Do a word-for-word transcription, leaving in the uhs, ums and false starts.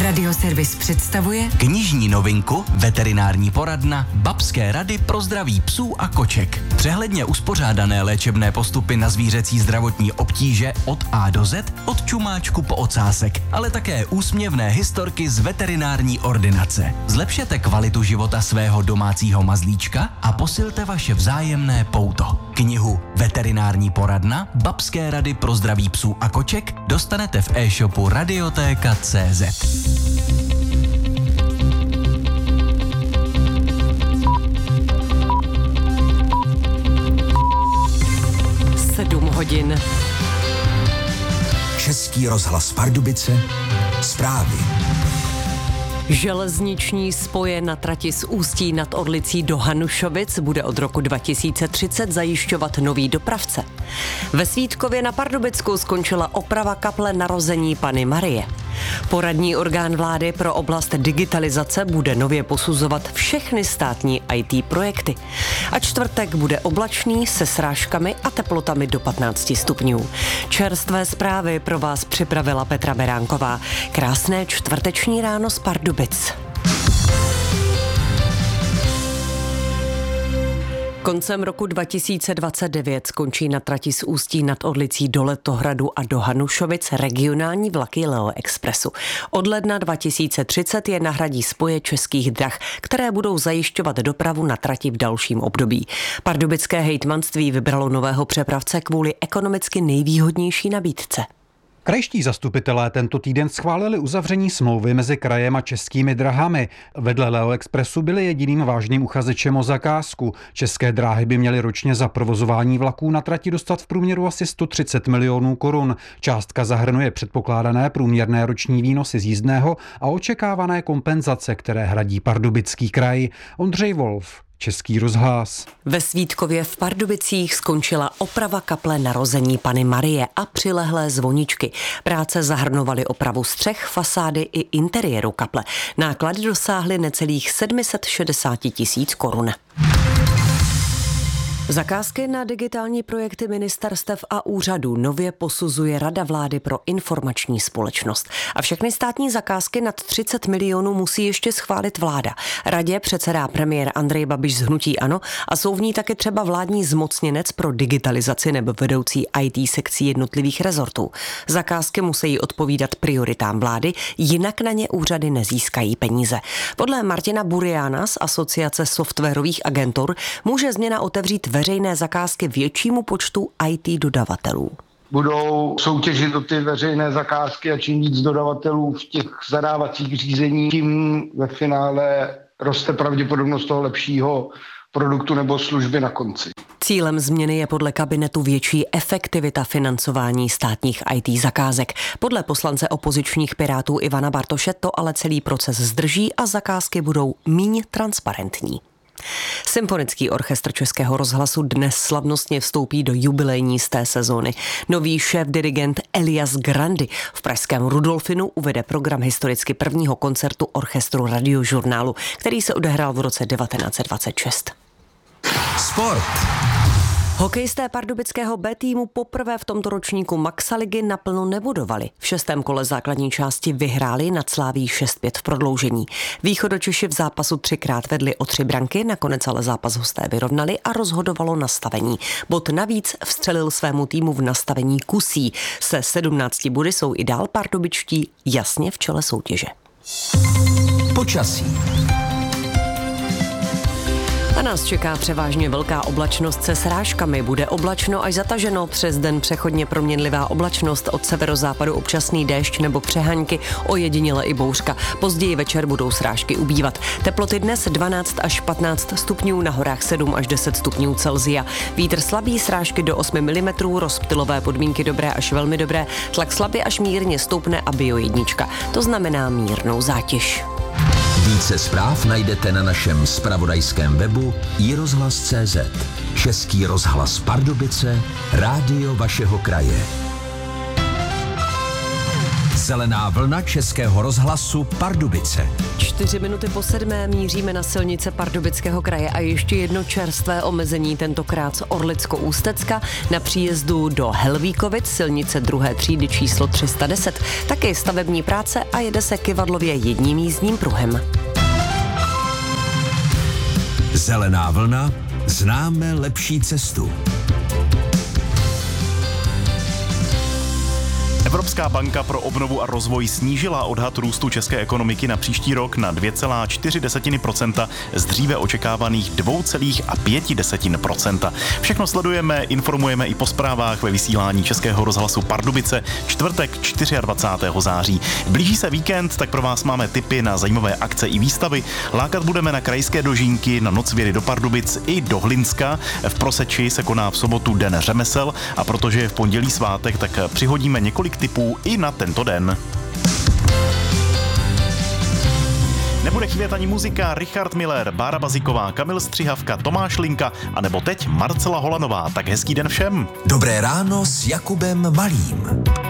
Radioservis představuje knižní novinku, veterinární poradna, babské rady pro zdraví psů a koček. Přehledně uspořádané léčebné postupy na zvířecí zdravotní obtíže od A do Z, od čumáčku po ocásek, ale také úsměvné historky z veterinární ordinace. Zlepšete kvalitu života svého domácího mazlíčka a posilte vaše vzájemné pouto. Knihu Veterinární poradna, babské rady pro zdraví psů a koček dostanete v e-shopu radiotéka tečka cé zet. Sedm hodin. Český rozhlas Pardubice, zprávy. Železniční spoje na trati z Ústí nad Orlicí do Hanušovic bude od roku dva tisíce třicet zajišťovat nový dopravce. Ve Svítkově na Pardubicku skončila oprava kaple Narození Panny Marie. Poradní orgán vlády pro oblast digitalizace bude nově posuzovat všechny státní í té projekty. A čtvrtek bude oblačný se srážkami a teplotami do patnáct stupňů. Čerstvé zprávy pro vás připravila Petra Beránková. Krásné čtvrteční ráno z Pardubic. Koncem roku dva tisíce dvacet devět skončí na trati z Ústí nad Orlicí do Letohradu a do Hanušovic regionální vlaky Leo Expressu. Od ledna dva tisíce třicet je nahradí spoje Českých drah, které budou zajišťovat dopravu na trati v dalším období. Pardubické hejtmanství vybralo nového přepravce kvůli ekonomicky nejvýhodnější nabídce. Krajští zastupitelé tento týden schválili uzavření smlouvy mezi krajem a Českými drahami. Vedle Leo Expressu byli jediným vážným uchazečem o zakázku. České dráhy by měly ročně za provozování vlaků na trati dostat v průměru asi sto třicet milionů korun. Částka zahrnuje předpokládané průměrné roční výnosy z jízdného a očekávané kompenzace, které hradí Pardubický kraj. Ondřej Wolf, Český rozhlas. Ve Svítkově v Pardubicích skončila oprava kaple Narození Panny Marie a přilehlé zvoničky. Práce zahrnovaly opravu střech, fasády i interiéru kaple. Náklady dosáhly necelých sedm set šedesát tisíc korun. Zakázky na digitální projekty ministerstev a úřadů nově posuzuje Rada vlády pro informační společnost. A všechny státní zakázky nad třicet milionů musí ještě schválit vláda. Radě předsedá premiér Andrej Babiš z hnutí ANO a jsou v ní taky třeba vládní zmocněnec pro digitalizaci nebo vedoucí í té sekcí jednotlivých rezortů. Zakázky musí odpovídat prioritám vlády, jinak na ně úřady nezískají peníze. Podle Martina Buriana z Asociace softwarových agentur může změna otevřít veřejné zakázky většímu počtu í té dodavatelů. Budou soutěžit o ty veřejné zakázky a čím víc dodavatelů v těch zadávacích řízení, tím ve finále roste pravděpodobnost toho lepšího produktu nebo služby na konci. Cílem změny je podle kabinetu větší efektivita financování státních í té zakázek. Podle poslance opozičních Pirátů Ivana Bartoše to ale celý proces zdrží a zakázky budou míň transparentní. Symfonický orchestr Českého rozhlasu dnes slavnostně vstoupí do jubilejní sté sezóny. Nový šéf-dirigent Elias Grandi v pražském Rudolfinu uvede program historicky prvního koncertu orchestru Radiožurnálu, který se odehrál v roce devatenáct set dvacet šest. Sport. Hokejisté pardubického B týmu poprvé v tomto ročníku Maxaligy naplno nebodovali. V šestém kole základní části vyhráli nad Slaví šest pět v prodloužení. Východočeši v zápasu třikrát vedli o tři branky, nakonec ale zápas hosté vyrovnali a rozhodovalo nastavení. Bod navíc vstřelil svému týmu v nastavení Kusí. Se sedmnácti body jsou i dál pardubičtí jasně v čele soutěže. Počasí. A nás čeká převážně velká oblačnost se srážkami. Bude oblačno až zataženo, přes den přechodně proměnlivá oblačnost, od severozápadu občasný déšť nebo přehaňky, ojediněle i bouřka. Později večer budou srážky ubývat. Teploty dnes dvanáct až patnáct stupňů, na horách sedm až deset stupňů Celsia. Vítr slabý, srážky do osmi milimetrů, rozptylové podmínky dobré až velmi dobré, tlak slabě až mírně stoupne a biojednička. To znamená mírnou zátěž. Více zpráv najdete na našem zpravodajském webu i rozhlas tečka cé zet. Český rozhlas Pardubice, rádio vašeho kraje. Zelená vlna Českého rozhlasu Pardubice. Čtyři minuty po sedmé míříme na silnice Pardubického kraje a ještě jedno čerstvé omezení, tentokrát z Orlicko-Ústecka na příjezdu do Helvíkovic, silnice druhé třídy číslo tři sta deset. Taky stavební práce a jede se Kyvadlově jedním jízdním pruhem. Zelená vlna, známe lepší cestu. Evropská banka pro obnovu a rozvoj snížila odhad růstu české ekonomiky na příští rok na dvě celá čtyři procenta z dříve očekávaných dvě celá pět procenta. Všechno sledujeme, informujeme i po zprávách ve vysílání Českého rozhlasu Pardubice, čtvrtek dvacátého čtvrtého září. Blíží se víkend, tak pro vás máme tipy na zajímavé akce i výstavy. Lákat budeme na krajské dožínky, na noc vědy do Pardubic i do Hlinska. V Proseči se koná v sobotu Den řemesel a protože je v pondělí svátek, tak přihodíme několik tipů i na tento den. Nebude chybět ani muzika, Richard Miller, Bára Baziková, Kamil Střihavka, Tomáš Linka a nebo teď Marcela Holanová. Tak hezký den všem. Dobré ráno s Jakubem Malým.